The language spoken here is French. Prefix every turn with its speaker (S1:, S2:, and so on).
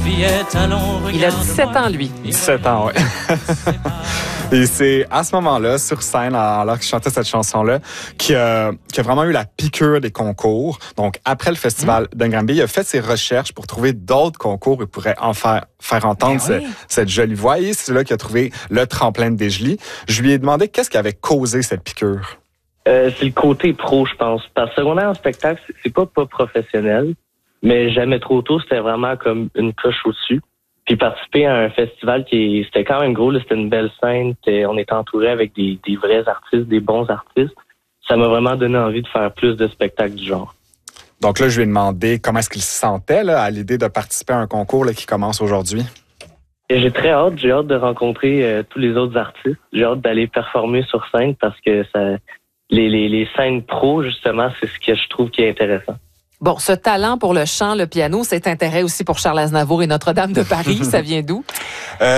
S1: Il a 17 ans, lui.
S2: 17 ans, oui. Et c'est à ce moment-là, sur scène, alors qu'il chantait cette chanson-là, qui a vraiment eu la piqûre des concours. Donc, après le festival de Granby, il a fait ses recherches pour trouver d'autres concours et pourrait en faire entendre cette jolie voix. Et c'est là qu'il a trouvé le tremplin de Desjolies. Je lui ai demandé qu'est-ce qui avait causé cette piqûre.
S3: C'est le côté pro, je pense. Parce que secondaire en spectacle, c'est pas professionnel, mais jamais trop tôt, c'était vraiment comme une coche au-dessus. Puis participer à un festival c'était quand même gros, là, c'était une belle scène, on était entouré avec des vrais artistes, des bons artistes. Ça m'a vraiment donné envie de faire plus de spectacles du genre.
S2: Donc là, je lui ai demandé comment est-ce qu'il se sentait là, à l'idée de participer à un concours là, qui commence aujourd'hui.
S3: Et j'ai hâte de rencontrer tous les autres artistes. J'ai hâte d'aller performer sur scène parce que les scènes pro, justement, c'est ce que je trouve qui est intéressant.
S1: Bon, ce talent pour le chant, le piano, cet intérêt aussi pour Charles Aznavour et Notre-Dame de Paris, ça vient d'où?